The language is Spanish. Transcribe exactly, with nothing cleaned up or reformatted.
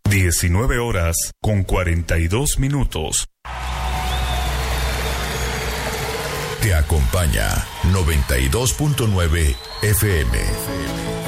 diecinueve horas con cuarenta y dos minutos. Te acompaña noventa y dos punto nueve F M.